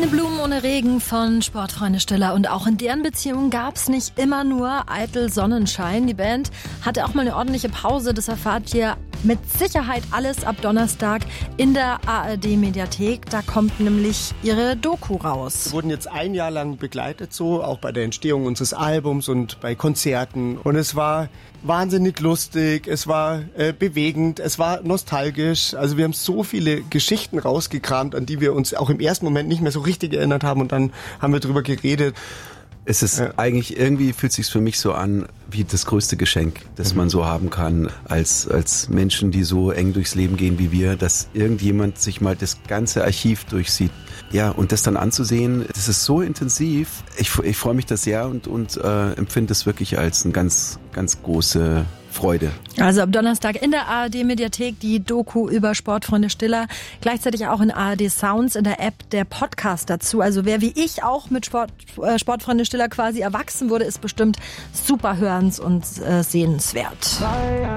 Keine Blumen ohne Regen von Sportfreunde Stiller. Und auch in deren Beziehung gab's nicht immer nur eitel Sonnenschein. Die Band hatte auch mal eine ordentliche Pause. Das erfahrt ihr mit Sicherheit alles ab Donnerstag in der ARD-Mediathek. Da kommt nämlich ihre Doku raus. Wir wurden jetzt ein Jahr lang begleitet, so auch bei der Entstehung unseres Albums und bei Konzerten. Und es war wahnsinnig lustig, es war bewegend, es war nostalgisch. Also wir haben so viele Geschichten rausgekramt, an die wir uns auch im ersten Moment nicht mehr so richtig erinnert haben. Und dann haben wir drüber geredet. Es ist eigentlich, irgendwie fühlt es sich für mich so an wie das größte Geschenk, das man so haben kann als Menschen, die so eng durchs Leben gehen wie wir, dass irgendjemand sich mal das ganze Archiv durchsieht. Ja, und das dann anzusehen, das ist so intensiv. Ich freue mich da sehr und empfinde es wirklich als eine ganz, ganz große Freude. Also ab Donnerstag in der ARD-Mediathek die Doku über Sportfreunde Stiller. Gleichzeitig auch in ARD Sounds in der App der Podcast dazu. Also wer wie ich auch mit Sportfreunde Stiller quasi erwachsen wurde, ist bestimmt super hörens- und sehenswert.